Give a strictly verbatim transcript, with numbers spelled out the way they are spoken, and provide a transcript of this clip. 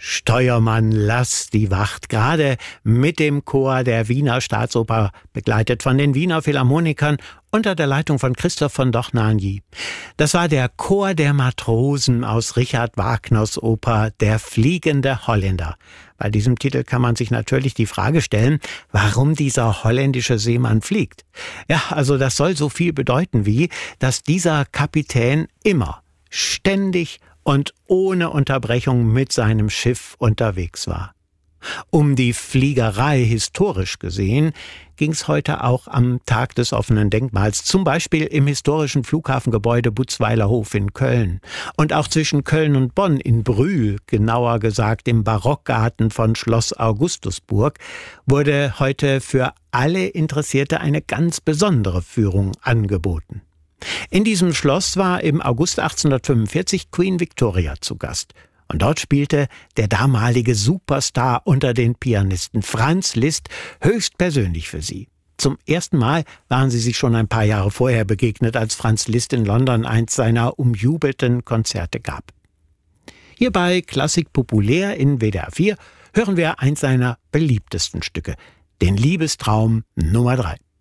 Steuermann, lass die Wacht, gerade mit dem Chor der Wiener Staatsoper, begleitet von den Wiener Philharmonikern unter der Leitung von Christoph von Dohnanyi. Das war der Chor der Matrosen aus Richard Wagners Oper Der fliegende Holländer. Bei diesem Titel kann man sich natürlich die Frage stellen, warum dieser holländische Seemann fliegt. Ja, also das soll so viel bedeuten wie, dass dieser Kapitän immer, ständig und ohne Unterbrechung mit seinem Schiff unterwegs war. Um die Fliegerei historisch gesehen ging es heute auch am Tag des offenen Denkmals, zum Beispiel im historischen Flughafengebäude Butzweilerhof in Köln und auch zwischen Köln und Bonn in Brühl, genauer gesagt im Barockgarten von Schloss Augustusburg, wurde heute für alle Interessierte eine ganz besondere Führung angeboten. In diesem Schloss war im August achtzehnhundertfünfundvierzig Queen Victoria zu Gast. Und dort spielte der damalige Superstar unter den Pianisten Franz Liszt höchstpersönlich für sie. Zum ersten Mal waren sie sich schon ein paar Jahre vorher begegnet, als Franz Liszt in London eins seiner umjubelten Konzerte gab. Hier bei Klassik Populär in W D R vier hören wir eins seiner beliebtesten Stücke, den Liebestraum Nummer drei.